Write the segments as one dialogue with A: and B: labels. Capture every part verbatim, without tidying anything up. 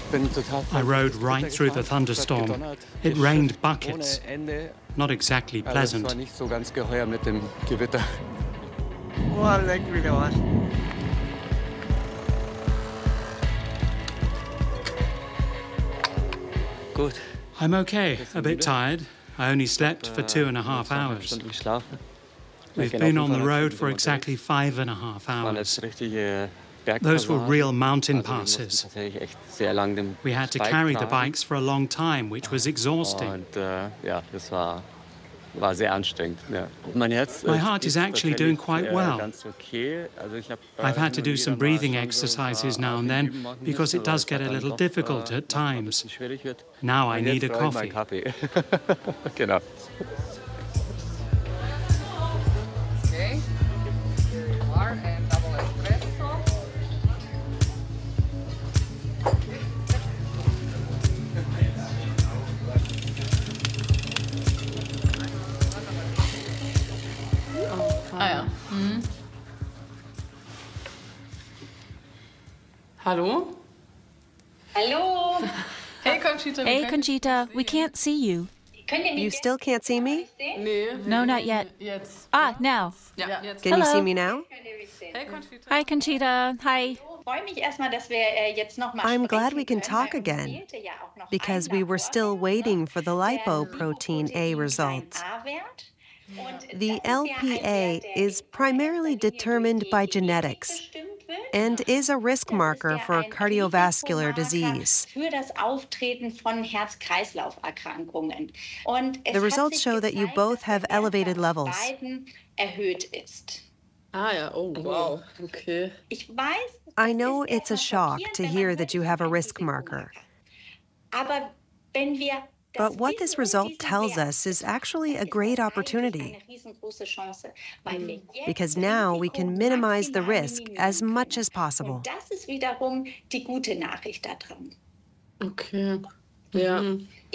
A: I rode right through the thunderstorm. It rained buckets. Not exactly pleasant. I'm okay, a bit tired. I only slept for two and a half hours. We've been on the road for exactly five and a half hours. Those were real mountain passes. We had to carry the bikes for a long time, which was exhausting. My heart is actually doing quite well. I've had to do some breathing exercises now and then because it does get a little difficult at times. Now I need a coffee.
B: Genau.
C: Okay, here you are, and double espresso.
D: Ah ja. Mhm. Hallo?
E: Hallo.
D: Hey Conchita.
F: Hey, Conchita, we can't see you.
G: You still can't see me?
D: Nee.
F: No, not yet.
D: Jetzt.
F: Ah, now.
D: Ja, jetzt.
G: Can you
F: Hello.
G: see me now?
D: Hey Conchita.
F: Hi, Conchita. Hi.
G: I'm glad we can talk again, because we were still waiting for the lipoprotein A results. The L P A is primarily determined by genetics and is a risk marker for cardiovascular disease. The results show that you both have elevated levels.
D: Ah ja, oh wow, okay.
G: I know it's a shock to hear that you have a risk marker. But what this result tells us is actually a great opportunity, because now we can minimize the risk as much as possible.
D: Okay. Ja.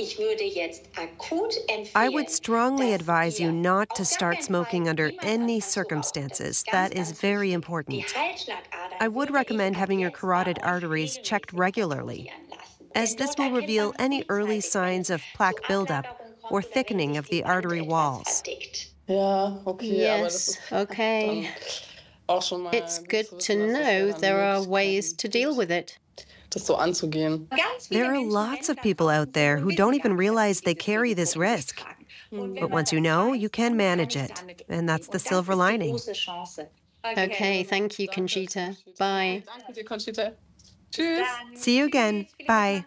G: I would strongly advise you not to start smoking under any circumstances. That is very important. I would recommend having your carotid arteries checked regularly, as this will reveal any early signs of plaque buildup or thickening of the artery walls.
D: Ja, okay.
H: Yes, okay. It's good to know there are ways to deal with it.
D: Das so anzugehen.
G: There are lots of people out there who don't even realize they carry this risk. But once you know, you can manage it. And that's the silver lining.
H: Okay, thank you, Conchita. Bye.
D: Danke dir, Conchita. Tschüss.
G: See you again. Bye.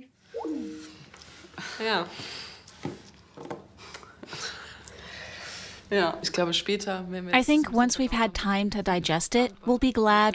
D: Ja. Ja, ich glaube später, wenn wir
F: I think once we've had time to digest it, we'll be glad